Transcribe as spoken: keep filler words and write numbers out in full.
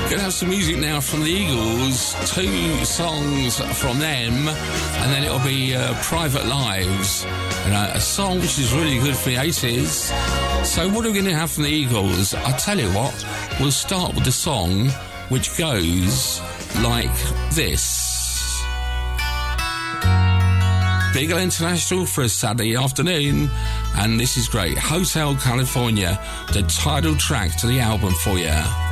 Gonna have some music now from the Eagles, two songs from them, and then it'll be uh, Private Lives, you know, a song which is really good for the eighties. So what are we going to have from the Eagles? I'll tell you what, we'll start with the song which goes like this. Beagle International for a Saturday afternoon, and this is great. Hotel California, the title track to the album for you.